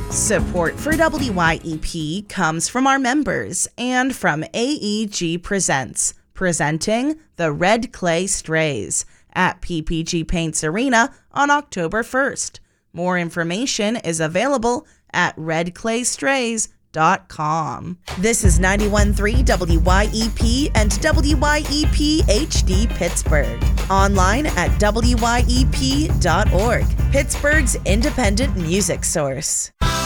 Support for WYEP comes from our members and from AEG Presents, presenting the Red Clay Strays at PPG Paints Arena on October 1st. More information is available at redclaystrays.com. This is 91.3 WYEP and WYEP HD Pittsburgh. Online at wyep.org, Pittsburgh's independent music source.